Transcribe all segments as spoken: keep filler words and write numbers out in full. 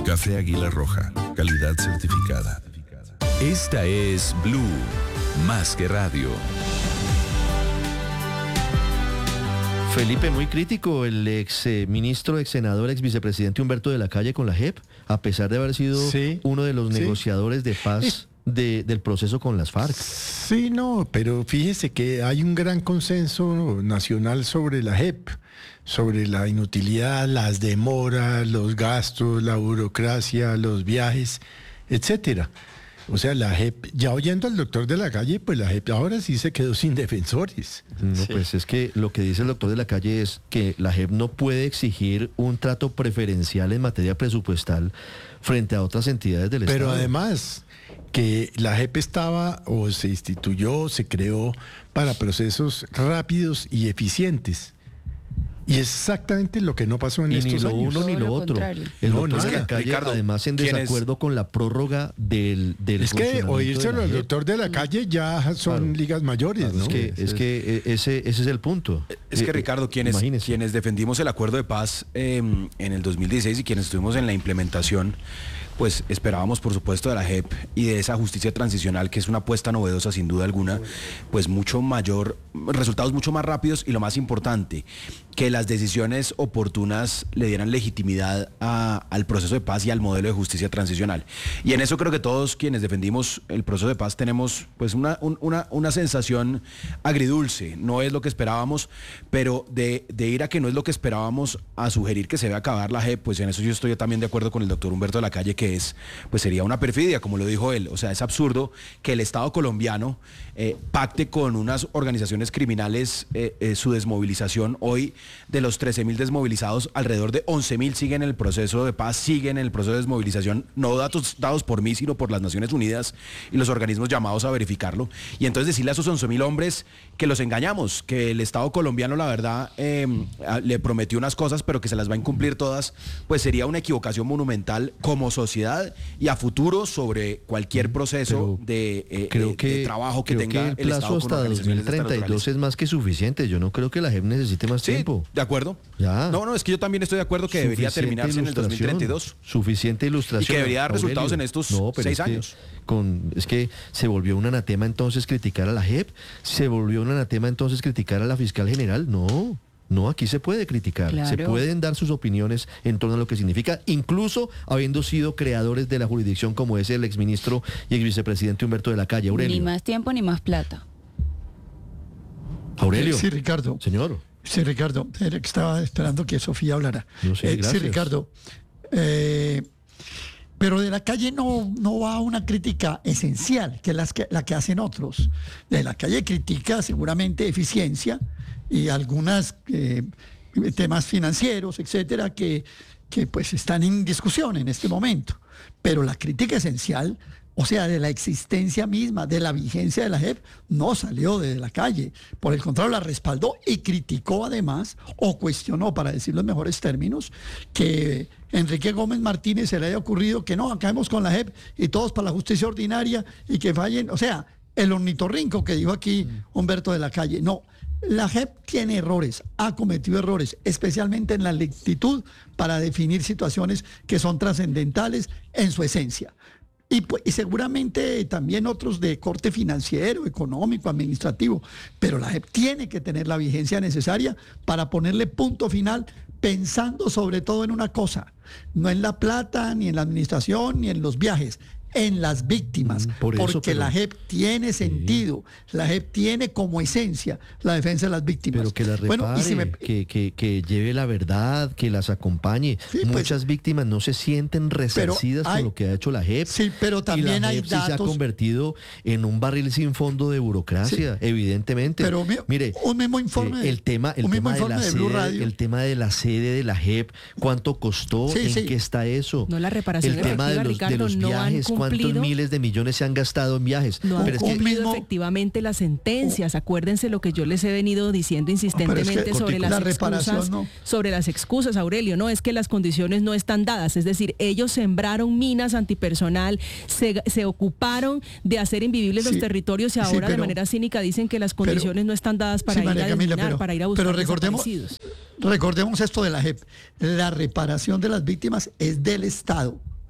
Café Águila Roja, calidad certificada. Esta es Blue, más que radio. Felipe, muy crítico el ex eh, ministro, ex senador, ex vicepresidente Humberto de la Calle con la J E P, a pesar de haber sido sí, uno de los sí. negociadores de paz de, del proceso con las FARC. Sí, no, pero fíjese que hay un gran consenso nacional sobre la J E P, sobre la inutilidad, las demoras, los gastos, la burocracia, los viajes, etcétera. O sea, la J E P, ya oyendo al doctor de la Calle, pues la J E P ahora sí se quedó sin defensores. No, sí. Pues es que lo que dice el doctor de la Calle es que la J E P no puede exigir un trato preferencial en materia presupuestal frente a otras entidades del Pero Estado. además, que la J E P estaba o se instituyó, se creó para procesos rápidos y eficientes. Y es exactamente lo que no pasó en y estos ni lo años. uno ni lo, lo otro. Contrario. El No, doctor nada. de la Calle, Ricardo, además, en desacuerdo es? con la prórroga del, del Es que oírselo al doctor de la Calle ya son claro. ligas mayores, claro, ¿no? Es que, es que ese, ese es el punto. Es que, Eh, Ricardo, quienes, imagínese. quienes defendimos el acuerdo de paz eh, en el dos mil dieciséis y quienes estuvimos en la implementación, pues esperábamos, por supuesto, de la J E P y de esa justicia transicional, que es una apuesta novedosa, sin duda alguna, pues mucho mayor, resultados mucho más rápidos y lo más importante, que las decisiones oportunas le dieran legitimidad a, al proceso de paz y al modelo de justicia transicional. Y en eso creo que todos quienes defendimos el proceso de paz tenemos pues una, un, una, una sensación agridulce. No es lo que esperábamos, pero de, de ir a que no es lo que esperábamos a sugerir que se debe acabar la J E P, pues en eso yo estoy también de acuerdo con el doctor Humberto de la Calle, que es, pues sería una perfidia, como lo dijo él. O sea, es absurdo que el Estado colombiano eh, pacte con unas organizaciones criminales eh, eh, su desmovilización. Hoy, de los trece mil desmovilizados, alrededor de once mil siguen en el proceso de paz, siguen en el proceso de desmovilización, no datos dados por mí, sino por las Naciones Unidas y los organismos llamados a verificarlo. Y entonces decirle a esos once mil hombres que los engañamos, que el Estado colombiano, la verdad, eh, le prometió unas cosas, pero que se las va a incumplir todas, pues sería una equivocación monumental como sociedad y a futuro sobre cualquier proceso Pero de, eh, creo de, que, de trabajo que creo tenga que el, el plazo Estado con hasta dos organizaciones mil de esta treinta y dos naturaleza. es más que suficiente. Yo no creo que la J E P necesite más Sí, tiempo. de acuerdo. Ya. No, no, es que yo también estoy de acuerdo que debería Suficiente terminarse en el dos mil treinta y dos. ilustración, Suficiente ilustración. Y que debería dar Aurelio. resultados en estos No, pero seis es que años. Con, es que se volvió un anatema entonces criticar a la J E P. Se volvió un anatema entonces criticar a la fiscal general. No. No, aquí se puede criticar, Claro. se pueden dar sus opiniones en torno a lo que significa, incluso habiendo sido creadores de la jurisdicción como es el exministro y ex vicepresidente Humberto de la Calle. Aurelio. Ni más tiempo ni más plata. Aurelio. Sí, Ricardo. Señor. Sí, Ricardo. Era que estaba esperando que Sofía hablara. No sé, Eh, sí, gracias. Ricardo. Eh, pero de la Calle no, no va una crítica esencial, que es las que, la que hacen otros. De la Calle critica seguramente eficiencia y algunos eh, temas financieros, etcétera, que, que pues están en discusión en este momento. Pero la crítica esencial, o sea, de la existencia misma, de la vigencia de la J E P, no salió de la Calle. Por el contrario, la respaldó y criticó además, o cuestionó, para decirlo en mejores términos, que Enrique Gómez Martínez se le haya ocurrido que no, acabemos con la J E P y todos para la justicia ordinaria y que fallen. O sea, el ornitorrinco que dijo aquí Humberto de la Calle. No, la J E P tiene errores, ha cometido errores, especialmente en la lentitud para definir situaciones que son trascendentales en su esencia. Y, pues, y seguramente también otros de corte financiero, económico, administrativo, pero la J E P tiene que tener la vigencia necesaria para ponerle punto final, pensando sobre todo en una cosa, no en la plata, ni en la administración, ni en los viajes, en las víctimas, Mm, por eso, porque pero- la J E P tiene sentido, la J E P tiene como esencia la defensa de las víctimas. Pero que las repare, Bueno, y si me- que, que, que lleve la verdad, que las acompañe. Sí, pues, Muchas víctimas no se sienten resarcidas hay- con lo que ha hecho la J E P. Sí, pero también y la hay J E P sí se ha datos- convertido en un barril sin fondo de burocracia, evidentemente. Pero mi- mire, un mismo informe- eh, el tema, el un mismo tema de la informe de Blue sede, Radio. el tema de la sede de la J E P, cuánto costó, Sí, en sí. qué está eso. No, la reparación el tema de efectiva, los, Ricardo, de los no han viajes, cuántos cumplido- miles de millones se han gastado en viajes. No han Pero es que- cumplido mismo- efectivamente las sentencias. Acuérdense lo que yo les he venido diciendo insistentemente Pero es que, sobre Cortico, las la reparación excusas, no. sobre las excusas, Aurelio. No, es que las condiciones no están dadas. Es decir, ellos sembraron minas antipersonal, se, se ocuparon de hacer invivibles los Sí, territorios y sí, ahora de pero- manera cínica dicen que las pero- condiciones no están dadas para Sí, ir María a Camila, desminar, pero- para ir a buscar pero recordemos, desaparecidos. recordemos esto de la J E P. La reparación de las víctimas es del Estado,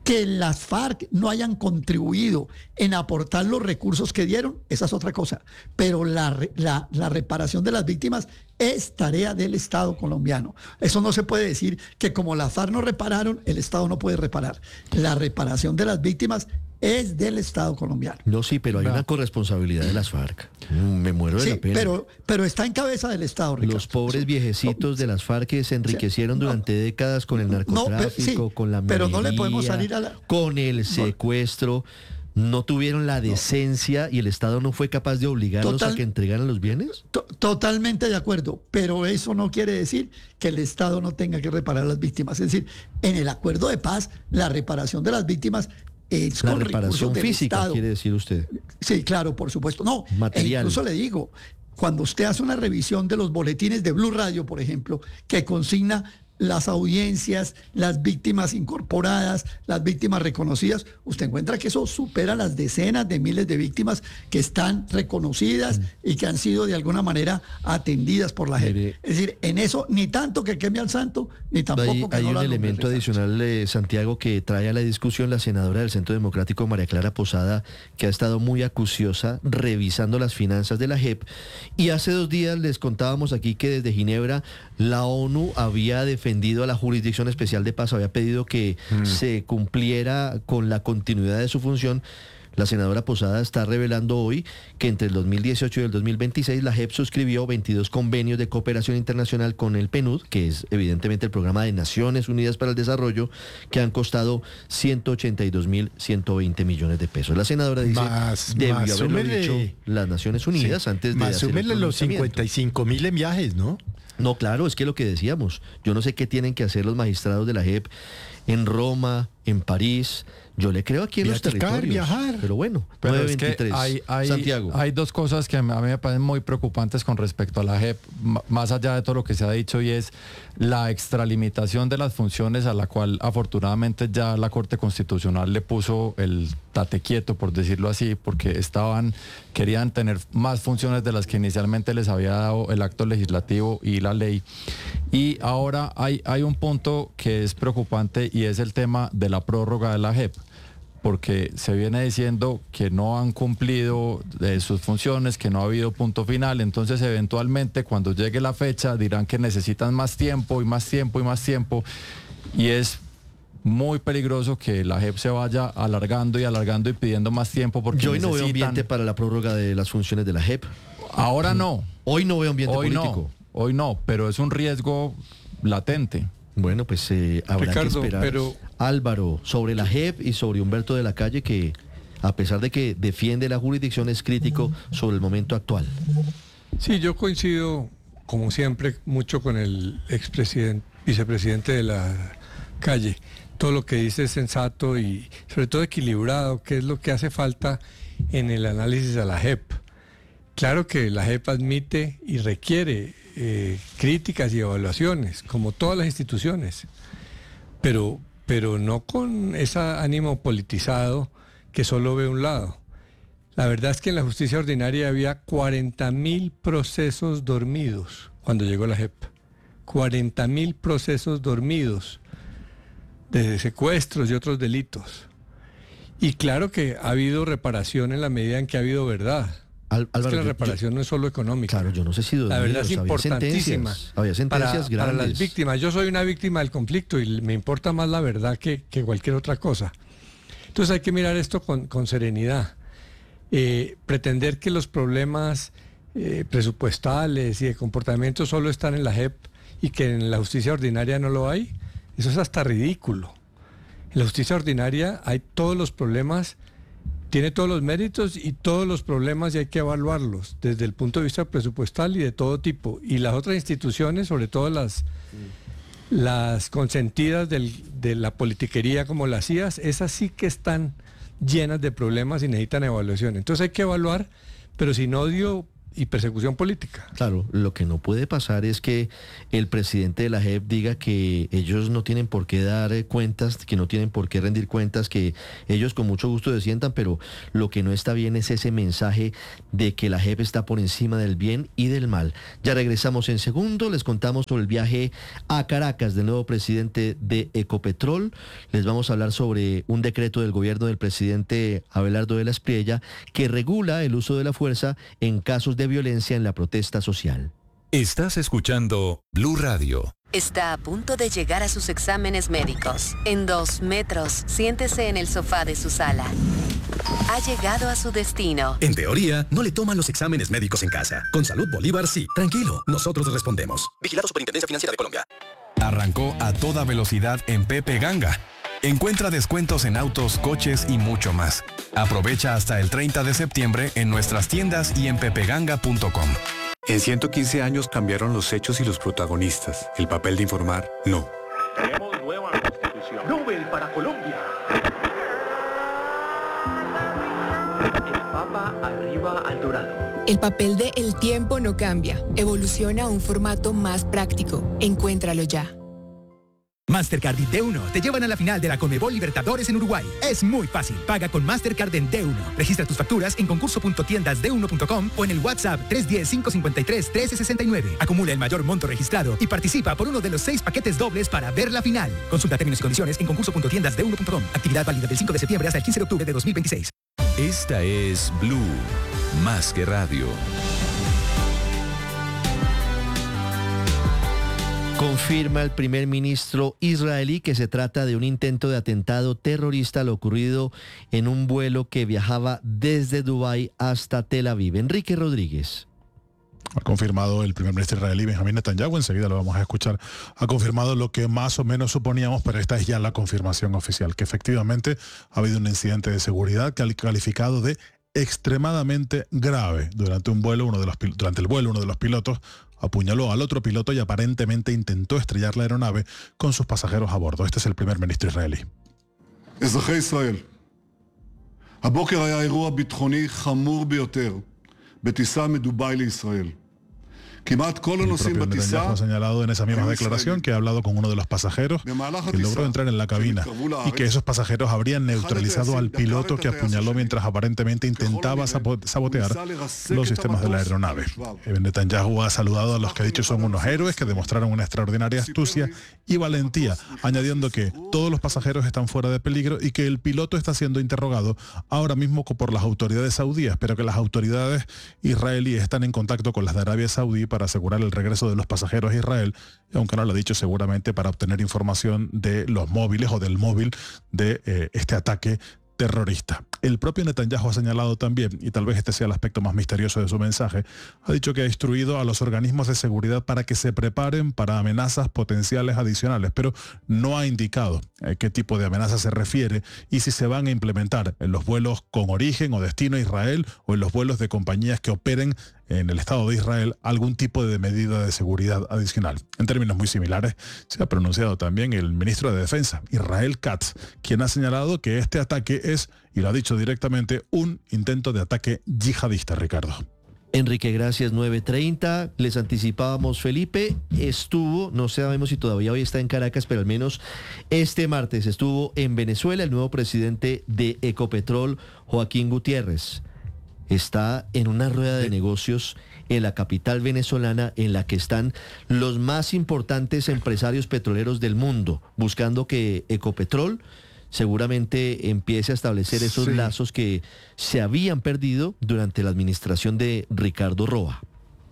Que las FARC no hayan contribuido en aportar los recursos que dieron, esa es otra cosa. Pero la, la, la reparación de las víctimas es tarea del Estado colombiano. Eso no se puede decir que como las FARC no repararon, el Estado no puede reparar. La reparación de las víctimas es del Estado colombiano. No, sí, pero hay una corresponsabilidad de las FARC. Me muero de Sí, la pena. pero, pero está en cabeza del Estado, Ricardo. Los pobres viejecitos de las FARC que se enriquecieron Sí, no. durante décadas con el narcotráfico, No, pero- sí, con la pero no le podemos minería, salir a la- con el secuestro, no tuvieron la decencia y el Estado no fue capaz de obligarlos Total- a que entregaran los bienes. To- Totalmente de acuerdo, pero eso no quiere decir que el Estado no tenga que reparar a las víctimas. Es decir, en el acuerdo de paz, la reparación de las víctimas es La con reparación recursos del física, Estado. quiere decir usted. Sí, claro, por supuesto. No, Material. e incluso le digo, cuando usted hace una revisión de los boletines de Blue Radio, por ejemplo, que consigna las audiencias, las víctimas incorporadas, las víctimas reconocidas, usted encuentra que eso supera las decenas de miles de víctimas que están reconocidas y que han sido de alguna manera atendidas por la Mire. gente. Es decir, en eso ni tanto que queme al santo, ni tampoco Hay, que hay no un la nombre, elemento Ricardo. adicional, eh, Santiago, que trae a la discusión la senadora del Centro Democrático, María Clara Posada, que ha estado muy acuciosa revisando las finanzas de la J E P. Y hace dos días les contábamos aquí que desde Ginebra la ONU había defendido a la Jurisdicción Especial de Paz, había pedido que se cumpliera con la continuidad de su función. La senadora Posada está revelando hoy que entre el dos mil dieciocho y el dos mil veintiséis la J E P suscribió veintidós convenios de cooperación internacional con el P N U D, que es evidentemente el Programa de Naciones Unidas para el Desarrollo, que han costado ciento ochenta y dos mil ciento veinte millones de pesos. La senadora dice, Más- debió más haberlo súmele- dicho las Naciones Unidas Sí. antes de Más hacer el súmele los pronunciamiento. cincuenta y cinco mil en viajes, ¿no? No, claro, es que lo que decíamos, yo no sé qué tienen que hacer los magistrados de la J E P en Roma, en París. Yo le creo aquí en los Viaticar, territorios. viajar. Pero bueno, Pero nueve es que veintitrés. hay, hay, Santiago. hay dos cosas que a mí a mí me parecen muy preocupantes con respecto a la J E P, m- más allá de todo lo que se ha dicho, y es la extralimitación de las funciones a la cual afortunadamente ya la Corte Constitucional le puso el tate quieto, por decirlo así, porque estaban, querían tener más funciones de las que inicialmente les había dado el acto legislativo y la ley. Y ahora hay, hay un punto que es preocupante y es el tema de la prórroga de la J E P, porque se viene diciendo que no han cumplido eh, sus funciones, que no ha habido punto final, entonces eventualmente cuando llegue la fecha dirán que necesitan más tiempo y más tiempo y más tiempo, y es muy peligroso que la J E P se vaya alargando y alargando y pidiendo más tiempo porque Yo hoy no veo necesitan- ambiente para la prórroga de las funciones de la J E P. Ahora no, Hoy no veo ambiente hoy político. no, hoy no, pero es un riesgo latente. Bueno, pues eh, habrá Ricardo, que esperar. pero- Álvaro, sobre la J E P y sobre Humberto de la Calle, que a pesar de que defiende la jurisdicción, es crítico sobre el momento actual. Sí, yo coincido, como siempre, mucho con el expresidente, vicepresidente de la Calle. Todo lo que dice es sensato y sobre todo equilibrado, que es lo que hace falta en el análisis a la J E P. Claro que la J E P admite y requiere eh, críticas y evaluaciones, como todas las instituciones, pero, pero no con ese ánimo politizado que solo ve un lado. La verdad es que en la justicia ordinaria había cuarenta mil procesos dormidos cuando llegó la J E P. cuarenta mil procesos dormidos de secuestros y otros delitos. Y claro que ha habido reparación en la medida en que ha habido verdad. Al- Es Álvaro, que la yo- reparación no es solo económica. Claro, yo no sé si La verdad es dormidos, había importantísima. sentencias, había sentencias para, para grandes. las víctimas. Yo soy una víctima del conflicto y me importa más la verdad que, que cualquier otra cosa. Entonces hay que mirar esto con, con serenidad. Eh, pretender que los problemas eh, presupuestales y de comportamiento solo están en la J E P y que en la justicia ordinaria no lo hay, eso es hasta ridículo. En la justicia ordinaria hay todos los problemas, tiene todos los méritos y todos los problemas y hay que evaluarlos desde el punto de vista presupuestal y de todo tipo. Y las otras instituciones, sobre todo las, las consentidas del- de la politiquería como las C I A S, esas sí que están llenas de problemas y necesitan evaluación. Entonces hay que evaluar, pero sin odio y persecución política. Claro, lo que no puede pasar es que el presidente de la J E P diga que ellos no tienen por qué dar eh, cuentas, que no tienen por qué rendir cuentas, que ellos con mucho gusto desciendan, pero lo que no está bien es ese mensaje de que la J E P está por encima del bien y del mal. Ya regresamos en segundo, les contamos sobre el viaje a Caracas del nuevo presidente de Ecopetrol. Les vamos a hablar sobre un decreto del gobierno del presidente Abelardo de la Espriella que regula el uso de la fuerza en casos de violencia en la protesta social. Estás escuchando Blue Radio. Está a punto de llegar a sus exámenes médicos. En dos metros, siéntese en el sofá de su sala. Ha llegado a su destino. En teoría, no le toman los exámenes médicos en casa. Con Salud Bolívar sí. Tranquilo, nosotros respondemos. Vigilado Superintendencia Financiera de Colombia. Arrancó a toda velocidad en Pepe Ganga. Encuentra descuentos en autos, coches y mucho más. Aprovecha hasta el treinta de septiembre en nuestras tiendas y en pepeganga punto com. En ciento quince años cambiaron los hechos y los protagonistas. El papel de informar, no. Tenemos nueva constitución. Nobel para Colombia. El Papa arriba al dorado. El papel de El Tiempo no cambia. Evoluciona a un formato más práctico. Encuéntralo ya. Mastercard y D uno te llevan a la final de la Conmebol Libertadores en Uruguay. Es muy fácil. Paga con Mastercard en D uno. Registra tus facturas en concurso punto tiendas de uno punto com o en el WhatsApp tres uno cero, cinco cinco tres, uno tres seis nueve. Acumula el mayor monto registrado y participa por uno de los seis paquetes dobles para ver la final. Consulta términos y condiciones en concurso punto tiendas de uno punto com. Actividad válida del cinco de septiembre hasta el quince de octubre de dos mil veintiséis. Esta es Blue, más que radio. Confirma el primer ministro israelí que se trata de un intento de atentado terrorista lo ocurrido en un vuelo que viajaba desde Dubái hasta Tel Aviv. Enrique Rodríguez. Ha confirmado el primer ministro israelí Benjamín Netanyahu, enseguida lo vamos a escuchar, ha confirmado lo que más o menos suponíamos, pero esta es ya la confirmación oficial, que efectivamente ha habido un incidente de seguridad que ha calificado de extremadamente grave. Durante un vuelo, uno de los durante el vuelo, uno de los pilotos apuñaló al otro piloto y aparentemente intentó estrellar la aeronave con sus pasajeros a bordo. Este es el primer ministro israelí. אזרחי ישראל, הבוקר היה אירוע ביטחוני חמור ביותר בטיסה מדובאי לישראל. El propio Netanyahu ha señalado en esa misma declaración que ha hablado con uno de los pasajeros que logró entrar en la cabina y que esos pasajeros habrían neutralizado al piloto que apuñaló mientras aparentemente intentaba sabotear los sistemas de la aeronave. Netanyahu ha saludado a los que ha dicho son unos héroes que demostraron una extraordinaria astucia y valentía, añadiendo que todos los pasajeros están fuera de peligro y que el piloto está siendo interrogado ahora mismo por las autoridades saudíes, pero que las autoridades israelíes están en contacto con las de Arabia Saudí para asegurar el regreso de los pasajeros a Israel, y aunque no lo ha dicho, seguramente para obtener información de los móviles o del móvil de eh, este ataque terrorista. El propio Netanyahu ha señalado también, y tal vez este sea el aspecto más misterioso de su mensaje, ha dicho que ha instruido a los organismos de seguridad para que se preparen para amenazas potenciales adicionales, pero no ha indicado a qué tipo de amenazas se refiere y si se van a implementar en los vuelos con origen o destino a Israel o en los vuelos de compañías que operen en el Estado de Israel algún tipo de medida de seguridad adicional. En términos muy similares, se ha pronunciado también el ministro de Defensa, Israel Katz, quien ha señalado que este ataque es, y lo ha dicho directamente, un intento de ataque yihadista, Ricardo. Enrique, gracias. nueve treinta, les anticipábamos, Felipe estuvo, no sabemos si todavía hoy está en Caracas, pero al menos este martes estuvo en Venezuela el nuevo presidente de Ecopetrol, Joaquín Gutiérrez. Está en una rueda de negocios en la capital venezolana en la que están los más importantes empresarios petroleros del mundo, buscando que Ecopetrol seguramente empiece a establecer esos sí. lazos que se habían perdido durante la administración de Ricardo Roa.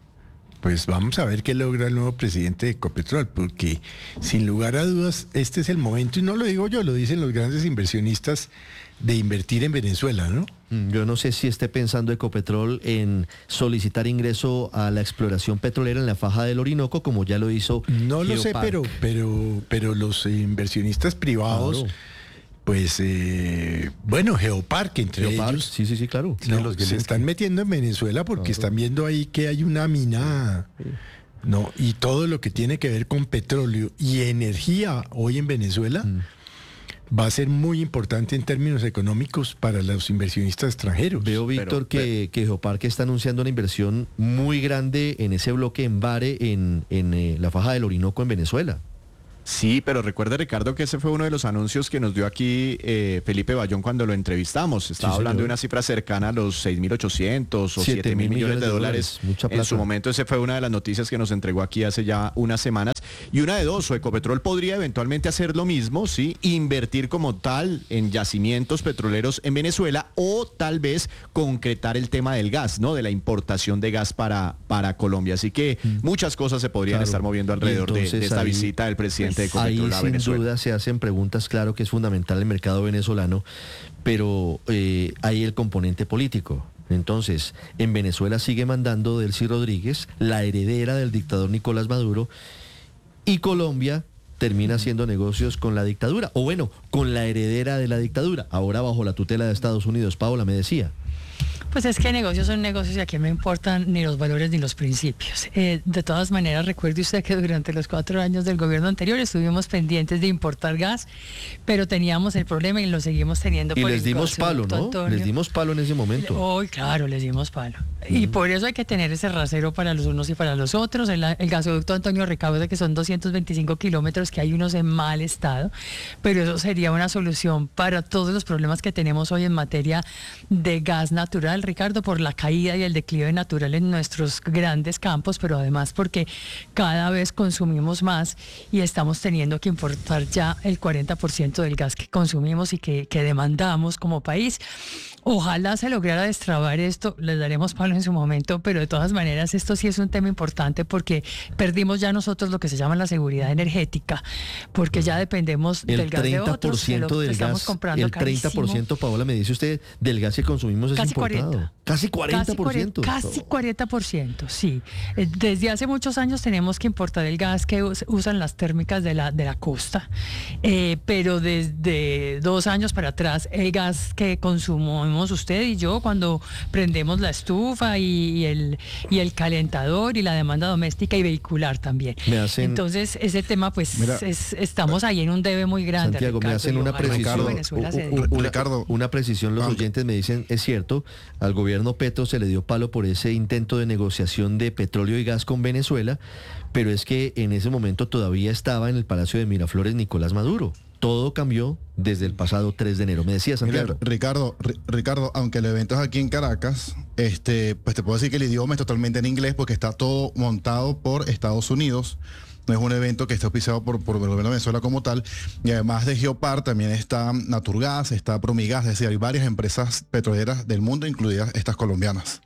Pues vamos a ver qué logra el nuevo presidente de Ecopetrol, porque sin lugar a dudas este es el momento, y no lo digo yo, lo dicen los grandes inversionistas, de invertir en Venezuela, ¿no? Yo no sé si esté pensando Ecopetrol en solicitar ingreso a la exploración petrolera en la faja del Orinoco, como ya lo hizo No lo Geopark. sé, pero, pero, pero los inversionistas privados... Claro. Pues, eh, bueno, Geopark, entre Geopark, ellos, sí, sí, sí, claro. No, los se están metiendo en Venezuela porque claro. están viendo ahí que hay una mina, sí. no, y todo lo que tiene que ver con petróleo y energía hoy en Venezuela, mm. va a ser muy importante en términos económicos para los inversionistas extranjeros. Veo, Víctor, que, que Geoparque está anunciando una inversión muy grande en ese bloque en Bare, en, en eh, la faja del Orinoco en Venezuela. Sí, pero recuerde, Ricardo, que ese fue uno de los anuncios que nos dio aquí eh, Felipe Bayón cuando lo entrevistamos. Estaba Sí, hablando señor. de una cifra cercana a los seis mil ochocientos o siete mil millones de dólares. Mucha En plata. su momento, ese fue una de las noticias que nos entregó aquí hace ya unas semanas. Y una de dos, o Ecopetrol podría eventualmente hacer lo mismo, ¿sí? Invertir como tal en yacimientos petroleros en Venezuela, o tal vez concretar el tema del gas, ¿no? De la importación de gas para, para Colombia. Así que muchas cosas se podrían Claro. estar moviendo alrededor de, Entonces, de esta ahí- visita del presidente de Ahí Ecopetrol a sin Venezuela. duda se hacen preguntas, claro que es fundamental el mercado venezolano, pero eh, hay el componente político. Entonces, en Venezuela sigue mandando Delcy Rodríguez, la heredera del dictador Nicolás Maduro, y Colombia termina haciendo negocios con la dictadura, o bueno, con la heredera de la dictadura, ahora bajo la tutela de Estados Unidos. Paola me decía. Pues es que negocios son negocios y aquí no importan ni los valores ni los principios. Eh, de todas maneras, recuerde usted que durante los cuatro años del gobierno anterior estuvimos pendientes de importar gas, pero teníamos el problema y lo seguimos teniendo. Y por les el dimos palo, gasoducto ¿no? Antonio. Les dimos palo en ese momento. Hoy, claro, les dimos palo. Y por eso hay que tener ese rasero para los unos y para los otros. El, el gasoducto Antonio Recaude, que son doscientos veinticinco kilómetros, que hay unos en mal estado, pero eso sería una solución para todos los problemas que tenemos hoy en materia de gas natural, Ricardo, por la caída y el declive natural en nuestros grandes campos, pero además porque cada vez consumimos más y estamos teniendo que importar ya el cuarenta por ciento del gas que consumimos y que, que demandamos como país. Ojalá se lograra destrabar esto, les daremos palo en su momento, pero de todas maneras esto sí es un tema importante porque perdimos ya nosotros lo que se llama la seguridad energética, porque ya dependemos El del gas de treinta otros, por ciento que lo del estamos gas, comprando el treinta por ciento, Paola, me dice usted, del gas que consumimos es Casi importado. cuarenta. Casi cuarenta por ciento. Casi cuarenta por ciento, sí. Eh, Desde hace muchos años tenemos que importar el gas que us- usan las térmicas de la, de la costa, eh, pero desde dos años para atrás el gas que consumimos usted y yo cuando prendemos la estufa y, y el, y el calentador y la demanda doméstica y vehicular también. Me hacen- Entonces ese tema pues Mira, es- estamos ahí en un debe muy grande. Santiago, me Ricardo, hacen y una ojalá que precisión. Venezuela se u- u- dedique. una, una precisión, los oyentes me dicen, es cierto, al gobierno Petro se le dio palo por ese intento de negociación de petróleo y gas con Venezuela, pero es que en ese momento todavía estaba en el Palacio de Miraflores Nicolás Maduro. Todo cambió desde el pasado tres de enero. Me decía Santiago. Mira, Ricardo, Ri- Ricardo, aunque el evento es aquí en Caracas, este, pues te puedo decir que el idioma es totalmente en inglés porque está todo montado por Estados Unidos. No es un evento que esté auspiciado por, por el gobierno de Venezuela como tal. Y además de Geopar también está Naturgas, está Promigas, es decir, hay varias empresas petroleras del mundo, incluidas estas colombianas.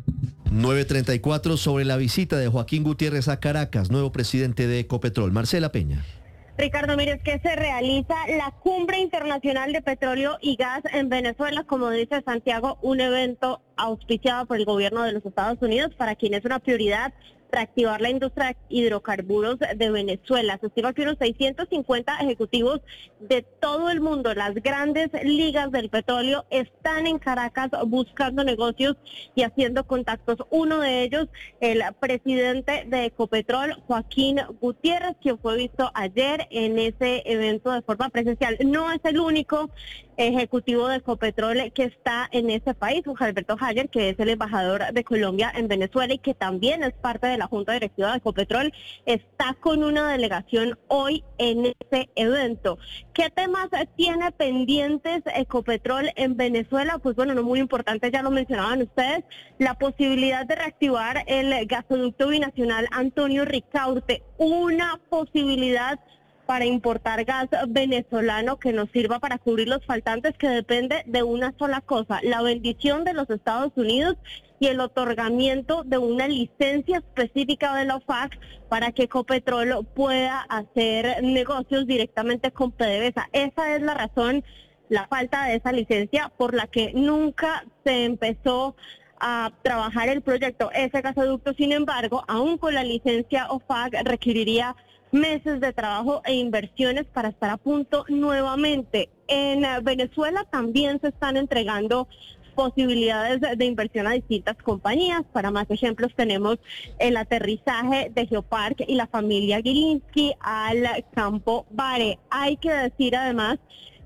nueve treinta y cuatro sobre la visita de Joaquín Gutiérrez a Caracas, nuevo presidente de Ecopetrol. Marcela Peña. Ricardo, mire, es que se realiza la Cumbre Internacional de Petróleo y Gas en Venezuela, como dice Santiago, un evento auspiciado por el gobierno de los Estados Unidos, para quien es una prioridad reactivar la industria de hidrocarburos de Venezuela. Se estima que unos seiscientos cincuenta ejecutivos de todo el mundo, las grandes ligas del petróleo, están en Caracas buscando negocios y haciendo contactos. Uno de ellos, el presidente de Ecopetrol, Joaquín Gutiérrez, quien fue visto ayer en ese evento de forma presencial. No es el único ejecutivo de Ecopetrol que está en ese país, Jorge Alberto Haller, que es el embajador de Colombia en Venezuela y que también es parte de la Junta Directiva de Ecopetrol, está con una delegación hoy en ese evento. ¿Qué temas tiene pendientes Ecopetrol en Venezuela? Pues bueno, no muy importante, ya lo mencionaban ustedes, la posibilidad de reactivar el gasoducto binacional Antonio Ricaurte, una posibilidad para importar gas venezolano que nos sirva para cubrir los faltantes, que depende de una sola cosa, la bendición de los Estados Unidos y el otorgamiento de una licencia específica de la OFAC para que Ecopetrol pueda hacer negocios directamente con PDVSA. Esa es la razón, la falta de esa licencia, por la que nunca se empezó a trabajar el proyecto. Ese gasoducto, sin embargo, aún con la licencia OFAC, requeriría meses de trabajo e inversiones para estar a punto nuevamente. En Venezuela también se están entregando posibilidades de inversión a distintas compañías. Para más ejemplos tenemos el aterrizaje de Geopark y la familia Gilinski al campo Bare. Hay que decir además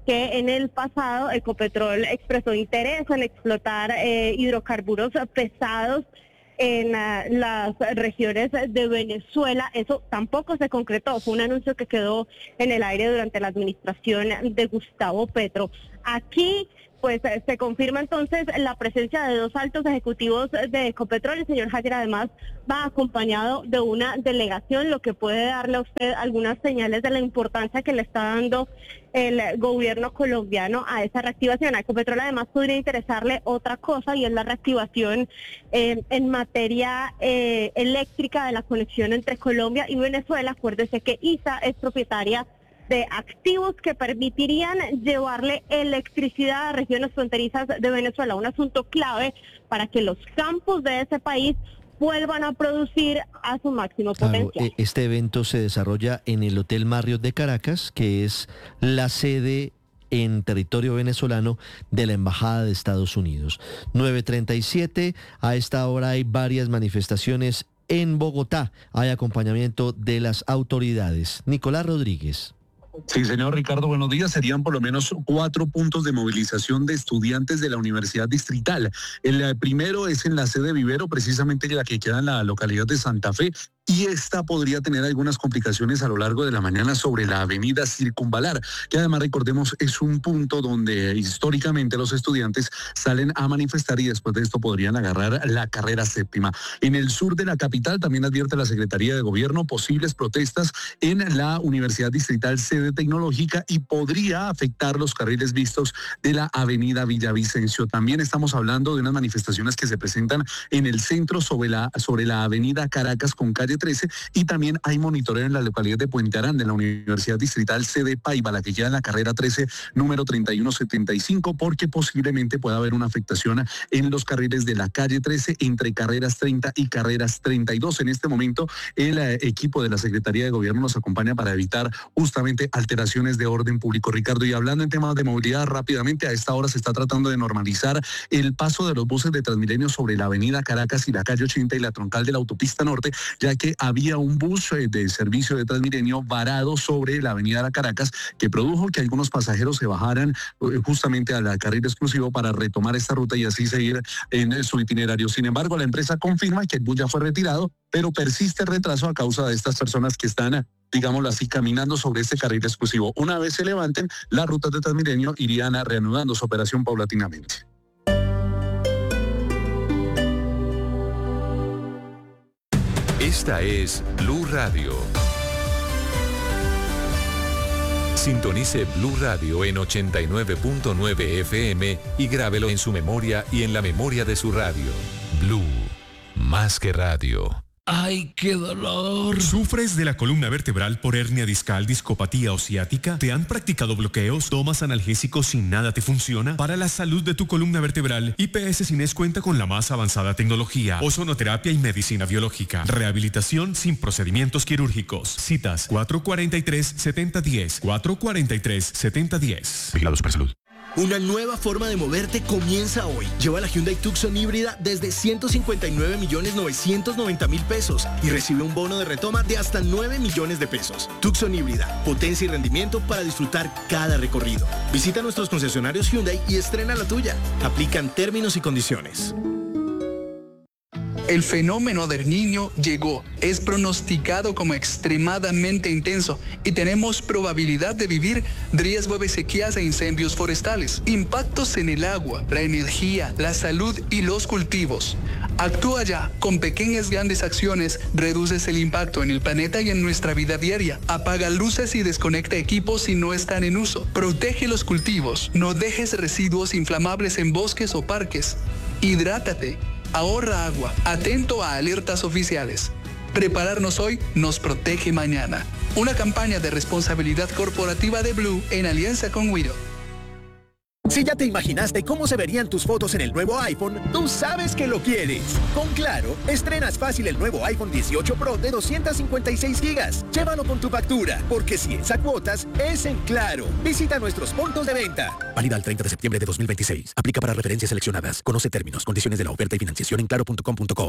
que en el pasado Ecopetrol expresó interés en explotar eh, hidrocarburos pesados en uh, las regiones de Venezuela. Eso tampoco se concretó, fue un anuncio que quedó en el aire durante la administración de Gustavo Petro. Aquí pues se confirma entonces la presencia de dos altos ejecutivos de Ecopetrol. El señor Hayer además va acompañado de una delegación, lo que puede darle a usted algunas señales de la importancia que le está dando el gobierno colombiano a esa reactivación. A Ecopetrol además podría interesarle otra cosa, y es la reactivación eh, en materia eh, eléctrica de la conexión entre Colombia y Venezuela. Acuérdese que I S A es propietaria de activos que permitirían llevarle electricidad a regiones fronterizas de Venezuela, un asunto clave para que los campos de ese país vuelvan a producir a su máximo Claro, potencial. este evento se desarrolla en el Hotel Marriott de Caracas, que es la sede en territorio venezolano de la Embajada de Estados Unidos. nueve treinta y siete, a esta hora hay varias manifestaciones en Bogotá, hay acompañamiento de las autoridades. Nicolás Rodríguez. Sí, señor Ricardo, buenos días. Serían por lo menos cuatro puntos de movilización de estudiantes de la Universidad Distrital. El primero es en la sede Vivero, precisamente la que queda en la localidad de Santa Fe, y esta podría tener algunas complicaciones a lo largo de la mañana sobre la avenida Circunvalar, que además, recordemos, es un punto donde históricamente los estudiantes salen a manifestar y después de esto podrían agarrar la carrera séptima. En el sur de la capital también advierte la Secretaría de Gobierno posibles protestas en la Universidad Distrital sede tecnológica y podría afectar los carriles vistos de la avenida Villavicencio. También estamos hablando de unas manifestaciones que se presentan en el centro sobre la, sobre la avenida Caracas con calle trece, y también hay monitoreo en la localidad de Puente Aranda, en la Universidad Distrital sede Paiva, la que queda en la carrera trece, número treinta y uno setenta y cinco, porque posiblemente pueda haber una afectación en los carriles de la calle trece entre carreras treinta y carreras treinta y dos. En este momento, el eh, equipo de la Secretaría de Gobierno nos acompaña para evitar justamente alteraciones de orden público. Ricardo, y hablando en temas de movilidad rápidamente, a esta hora se está tratando de normalizar el paso de los buses de Transmilenio sobre la avenida Caracas y la calle ochenta y la troncal de la autopista norte, ya que había un bus eh, de servicio de Transmilenio varado sobre la avenida La Caracas, que produjo que algunos pasajeros se bajaran eh, justamente al carril exclusivo para retomar esta ruta y así seguir en eh, su itinerario. Sin embargo, la empresa confirma que el bus ya fue retirado, pero persiste el retraso a causa de estas personas que están, digámoslo así, caminando sobre este carril exclusivo. Una vez se levanten, las rutas de Transmilenio irían a reanudando su operación paulatinamente. Esta es Blue Radio. Sintonice Blue Radio en ochenta y nueve punto nueve F M y grábelo en su memoria y en la memoria de su radio. Blue, más que radio. ¡Ay, qué dolor! ¿Sufres de la columna vertebral por hernia discal, discopatía o ciática? ¿Te han practicado bloqueos? ¿Tomas analgésicos y nada te funciona? Para la salud de tu columna vertebral, I P S Cines cuenta con la más avanzada tecnología, ozonoterapia y medicina biológica. Rehabilitación sin procedimientos quirúrgicos. Citas cuatro cuarenta y tres, setenta diez. cuatro cuarenta y tres, setenta diez. Vigilado Supersalud. Una nueva forma de moverte comienza hoy. Lleva la Hyundai Tucson híbrida desde ciento cincuenta y nueve millones novecientos noventa mil pesos y recibe un bono de retoma de hasta nueve millones de pesos. Tucson híbrida, potencia y rendimiento para disfrutar cada recorrido. Visita nuestros concesionarios Hyundai y estrena la tuya. Aplican términos y condiciones. El fenómeno del Niño llegó, es pronosticado como extremadamente intenso y tenemos probabilidad de vivir riesgo de sequías e incendios forestales, impactos en el agua, la energía, la salud y los cultivos. Actúa ya, con pequeñas grandes acciones reduces el impacto en el planeta y en nuestra vida diaria. Apaga luces y desconecta equipos si no están en uso. Protege los cultivos, no dejes residuos inflamables en bosques o parques. Hidrátate. Ahorra agua, atento a alertas oficiales. Prepararnos hoy nos protege mañana. Una campaña de responsabilidad corporativa de Blue en alianza con Wido. Si ya te imaginaste cómo se verían tus fotos en el nuevo iPhone, tú sabes que lo quieres. Con Claro, estrenas fácil el nuevo iPhone dieciocho Pro de doscientos cincuenta y seis gigas. Llévalo con tu factura, porque si es a cuotas, es en Claro. Visita nuestros puntos de venta. Válida al treinta de septiembre de dos mil veintiséis. Aplica para referencias seleccionadas. Conoce términos, condiciones de la oferta y financiación en claro punto com punto co.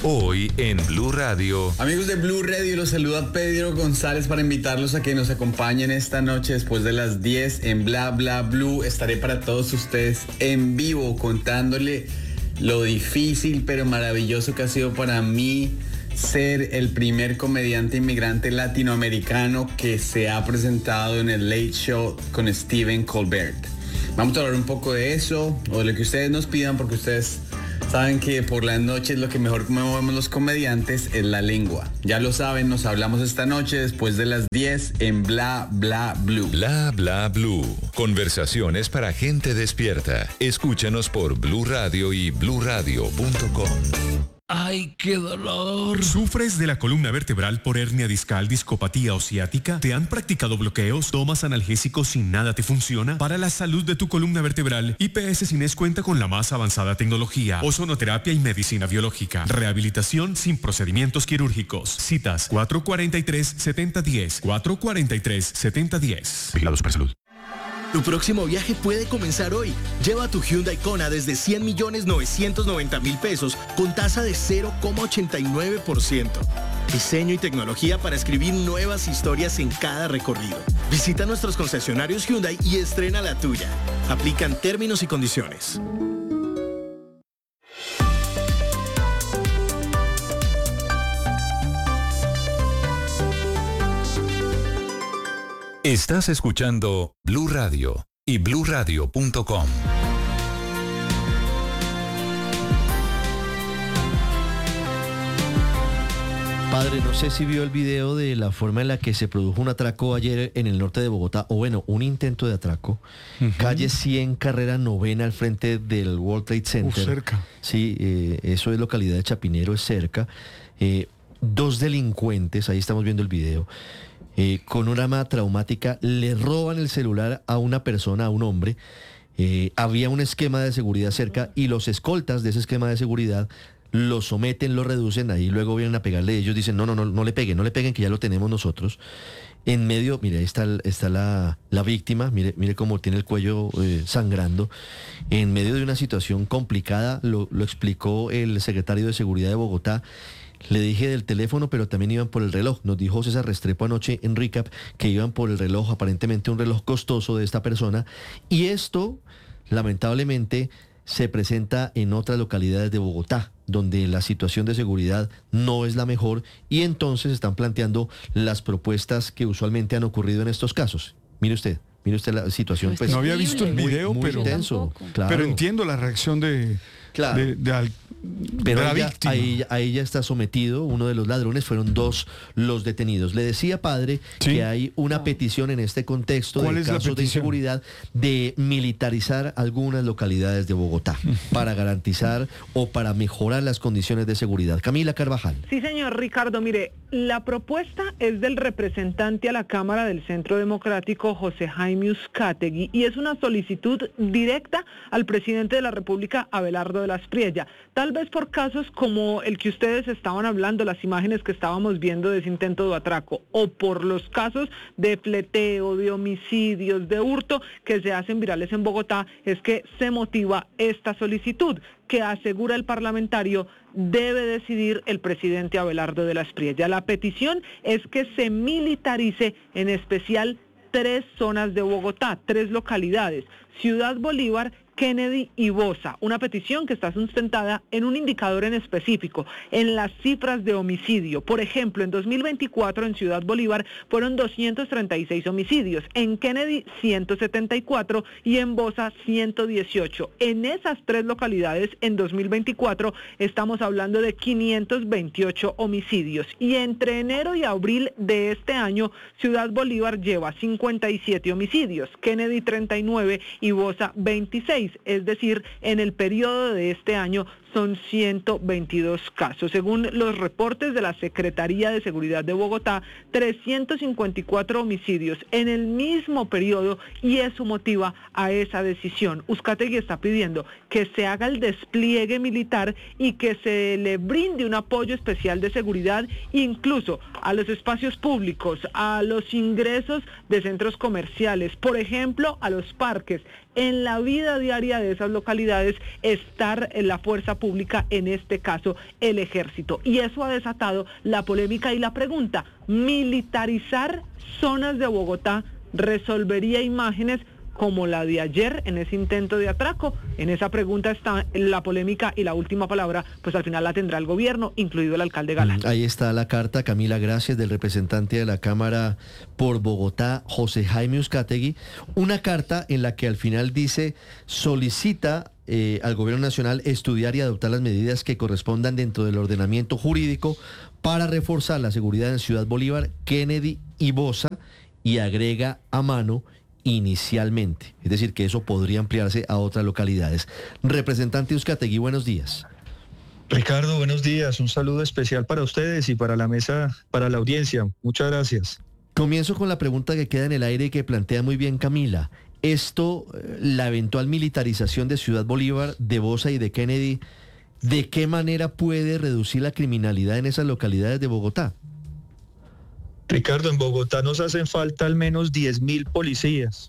Hoy en Blue Radio. Amigos de Blue Radio, los saluda Pedro González para invitarlos a que nos acompañen esta noche después de las diez en Bla Bla Blue. Estaré para todos ustedes en vivo contándole lo difícil pero maravilloso que ha sido para mí ser el primer comediante inmigrante latinoamericano que se ha presentado en el Late Show con Stephen Colbert. Vamos a hablar un poco de eso o de lo que ustedes nos pidan, porque ustedes saben que por las noches lo que mejor movemos los comediantes es la lengua. Ya lo saben, nos hablamos esta noche después de las diez en Bla Bla Blue. Bla Bla Blue. Conversaciones para gente despierta. Escúchanos por Blue Radio y blue radio punto com. ¡Ay, qué dolor! ¿Sufres de la columna vertebral por hernia discal, discopatía o ciática? ¿Te han practicado bloqueos? ¿Tomas analgésicos y nada te funciona? Para la salud de tu columna vertebral, I P S Cines cuenta con la más avanzada tecnología, ozonoterapia y medicina biológica. Rehabilitación sin procedimientos quirúrgicos. Citas cuatro cuatro tres, siete cero uno cero, cuatro cuatro tres, siete cero uno cero. Vigilado Supersalud. Tu próximo viaje puede comenzar hoy. Lleva tu Hyundai Kona desde cien millones novecientos noventa mil pesos con tasa de cero coma ochenta y nueve por ciento. Diseño y tecnología para escribir nuevas historias en cada recorrido. Visita nuestros concesionarios Hyundai y estrena la tuya. Aplican términos y condiciones. Estás escuchando Blue Radio y blue radio punto com. Padre, no sé si vio el video de la forma en la que se produjo un atraco ayer en el norte de Bogotá, o bueno, un intento de atraco. Uh-huh. Calle cien, carrera novena, al frente del World Trade Center. Uh, cerca. Sí, eh, eso es localidad de Chapinero, es cerca. Eh, dos delincuentes, ahí estamos viendo el video, Eh, con una arma traumática, le roban el celular a una persona, a un hombre. Eh, había un esquema de seguridad cerca y los escoltas de ese esquema de seguridad lo someten, lo reducen, ahí luego vienen a pegarle. Ellos dicen, no, no, no, no le peguen, no le peguen, que ya lo tenemos nosotros. En medio, mire, ahí está, está la, la víctima, mire, mire cómo tiene el cuello eh, sangrando. En medio de una situación complicada, lo, lo explicó el secretario de Seguridad de Bogotá. Le dije del teléfono, pero también iban por el reloj. Nos dijo César Restrepo anoche en Recap que iban por el reloj, aparentemente un reloj costoso de esta persona. Y esto, lamentablemente, se presenta en otras localidades de Bogotá, donde la situación de seguridad no es la mejor, y entonces están planteando las propuestas que usualmente han ocurrido en estos casos. Mire usted. Mire usted la situación. Pues, no había visto el video, muy, muy pero, intenso, claro. Pero entiendo la reacción de, claro. de, de, de, pero de la ella, víctima. Ahí, ahí ya está sometido uno de los ladrones, fueron dos los detenidos. Le decía, padre, sí. que hay una petición en este contexto de casos de inseguridad de militarizar algunas localidades de Bogotá para garantizar o para mejorar las condiciones de seguridad. Camila Carvajal. Sí, señor Ricardo, mire, la propuesta es del representante a la Cámara del Centro Democrático, José Jaime Uzcategui, y es una solicitud directa al presidente de la República, Abelardo de la Espriella. Tal vez por casos como el que ustedes estaban hablando, las imágenes que estábamos viendo de ese intento de atraco, o por los casos de fleteo, de homicidios, de hurto que se hacen virales en Bogotá, es que se motiva esta solicitud que asegura el parlamentario debe decidir el presidente Abelardo de la Espriella. La petición es que se militarice en especial tres zonas de Bogotá, tres localidades: Ciudad Bolívar, Kennedy y Bosa. Una petición que está sustentada en un indicador en específico, en las cifras de homicidio. Por ejemplo, en dos mil veinticuatro en Ciudad Bolívar fueron doscientos treinta y seis homicidios, en Kennedy ciento setenta y cuatro y en Bosa ciento dieciocho. En esas tres localidades, en dos mil veinticuatro, estamos hablando de quinientos veintiocho homicidios. Y entre enero y abril de este año, Ciudad Bolívar lleva cincuenta y siete homicidios, Kennedy treinta y nueve y Bosa veintiséis. Es decir, en el periodo de este año son ciento veintidós casos. Según los reportes de la Secretaría de Seguridad de Bogotá, trescientos cincuenta y cuatro homicidios en el mismo periodo, y eso motiva a esa decisión. Uzcategui está pidiendo que se haga el despliegue militar y que se le brinde un apoyo especial de seguridad, incluso a los espacios públicos, a los ingresos de centros comerciales, por ejemplo, a los parques. En la vida diaria de esas localidades, estar en la fuerza República, en este caso el Ejército. Y eso ha desatado la polémica y la pregunta: ¿militarizar zonas de Bogotá resolvería imágenes como la de ayer en ese intento de atraco? En esa pregunta está la polémica y la última palabra, pues al final la tendrá el gobierno, incluido el alcalde Galán. Ahí está la carta, Camila, gracias, del representante de la Cámara por Bogotá, José Jaime Uzcategui. Una carta en la que al final dice, solicita eh, al gobierno nacional estudiar y adoptar las medidas que correspondan dentro del ordenamiento jurídico para reforzar la seguridad en Ciudad Bolívar, Kennedy y Bosa, y agrega a mano inicialmente, es decir, que eso podría ampliarse a otras localidades. Representante Uzcategui, buenos días. Ricardo, buenos días, un saludo especial para ustedes y para la mesa, para la audiencia. Muchas gracias. Comienzo con la pregunta que queda en el aire y que plantea muy bien Camila. Esto, la eventual militarización de Ciudad Bolívar, de Bosa y de Kennedy, ¿de qué manera puede reducir la criminalidad en esas localidades de Bogotá? Ricardo, en Bogotá nos hacen falta al menos diez mil policías.